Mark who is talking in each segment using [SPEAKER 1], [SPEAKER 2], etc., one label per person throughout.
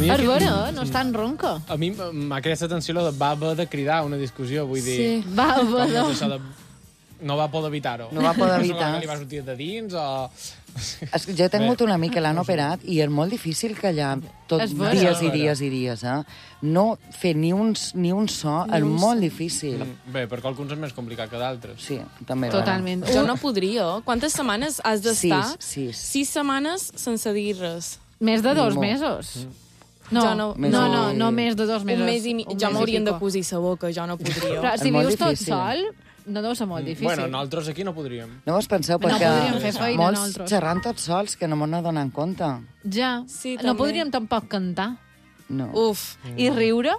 [SPEAKER 1] És vera, no és tan ronca.
[SPEAKER 2] A mi m'ha cridat l'atenció la de va haver de cridar una discussió, vull dir...
[SPEAKER 1] Sí, va haver de...
[SPEAKER 2] Com és això de... No va poder evitar-ho.
[SPEAKER 3] No va poder evitar.
[SPEAKER 2] No li va sortir de dins o...
[SPEAKER 3] Jo he tingut un amic que l'han operat i és molt difícil callar tot
[SPEAKER 1] És vera.
[SPEAKER 3] dies i dies i dies, eh? No fer ni un so és molt difícil.
[SPEAKER 2] Bé, per qualcuns és més complicat que d'altres.
[SPEAKER 3] Sí, també.
[SPEAKER 1] Totalment.
[SPEAKER 4] Jo no podria. Quantes setmanes has d'estar?
[SPEAKER 3] 6.
[SPEAKER 4] 6 setmanes sense dir res.
[SPEAKER 1] Més de 2
[SPEAKER 3] Molt.
[SPEAKER 1] mesos. No,
[SPEAKER 4] Jo no-
[SPEAKER 1] no, més de 2 mesos.
[SPEAKER 4] Un mes i mig. Jo m'haurien de
[SPEAKER 1] pico.
[SPEAKER 4] cosir la boca, jo no podria.
[SPEAKER 1] Però si
[SPEAKER 3] És molt
[SPEAKER 1] vius tot
[SPEAKER 3] difícil.
[SPEAKER 1] sol, no deu ser molt difícil.
[SPEAKER 2] Bueno, nosaltres aquí no podríem.
[SPEAKER 3] No us penseu,
[SPEAKER 1] No
[SPEAKER 3] perquè
[SPEAKER 1] podríem fer feina,
[SPEAKER 3] molts
[SPEAKER 1] nosaltres.
[SPEAKER 3] xerrant tots sols, que no m'ho n'adonen compte.
[SPEAKER 1] Ja.
[SPEAKER 4] Sí,
[SPEAKER 1] no
[SPEAKER 4] també.
[SPEAKER 1] podríem tampoc cantar.
[SPEAKER 3] No.
[SPEAKER 4] Uf.
[SPEAKER 1] I riure?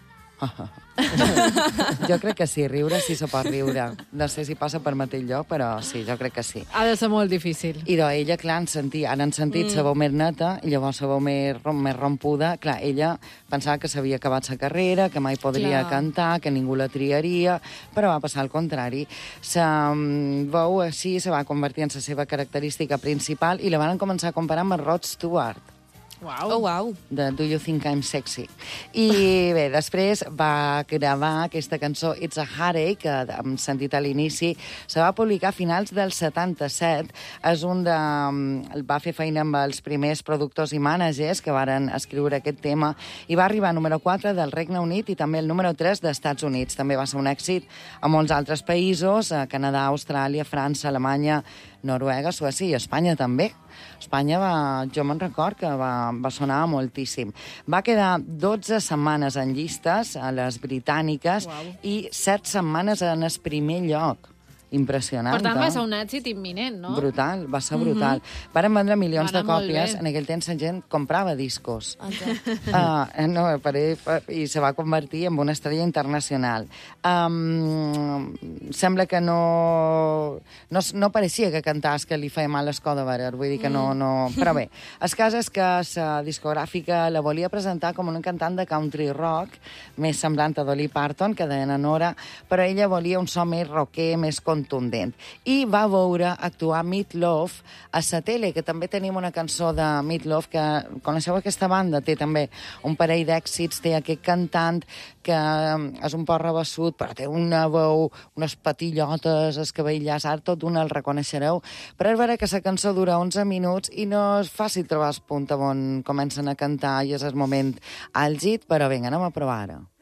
[SPEAKER 3] Jo crec que sí, riure sí se pot riure. No sé si passa per mateix lloc, però sí, jo crec que sí.
[SPEAKER 1] Ha de ser molt difícil.
[SPEAKER 3] I ella, clar, ara han sentit la veu més neta, i llavors la veu més rompuda. Clar, ella pensava que s'havia acabat la carrera, que mai podria
[SPEAKER 4] Clar.
[SPEAKER 3] cantar, que ningú la triaria, però va passar al contrari. La veu així se va convertir en la seva característica principal i la van començar a comparar amb Rod Stewart,
[SPEAKER 4] Oh, wow.
[SPEAKER 3] de Do You Think I'm Sexy? I bé, després va gravar aquesta cançó It's a Heartache, que hem sentit a l'inici, se va publicar a finals del 77, és va fer feina amb els primers productors i mànagers que varen escriure aquest tema, i va arribar a número 4 del Regne Unit i també el número 3 dels Estats Units. També va ser un èxit a molts altres països, a Canadà, Austràlia, França, Alemanya, Noruega, Suècia i Espanya també. Espanya jo me'n record que va sonar moltíssim. Va quedar 12 setmanes en llistes a les britàniques i 7 setmanes en el primer lloc. Impressionant.
[SPEAKER 1] Per tant, va ser un èxit imminent, no?
[SPEAKER 3] Brutal, va ser brutal. Varen vendre milions
[SPEAKER 1] Va
[SPEAKER 3] de
[SPEAKER 1] anar molt
[SPEAKER 3] còpies,
[SPEAKER 1] bé.
[SPEAKER 3] en aquell temps la gent comprava discos.
[SPEAKER 4] Exacte.
[SPEAKER 3] I se va convertir en una estrella internacional. Sembla que no pareixia que cantàs que li feia mal l'escó de veure, vull dir que no... Però bé, el cas és que la discogràfica la volia presentar com una cantant de country rock, més semblant a Dolly Parton, que deien a Nora, però ella volia un so més rocker, més contundent. I va veure actuar Meat Loaf a la tele, que també tenim una cançó de Meat Loaf, que coneixeu aquesta banda? Té també un parell d'èxits, té aquest cantant que és un poc rebassut, però té una veu, unes patillotes, el cabell llaçat, tot d'una el reconeixereu. Però és vera que la cançó dura 11 minuts i no és fàcil trobar el punt on comencen a cantar i és el moment àlgid, però vinga, anem a provar ara.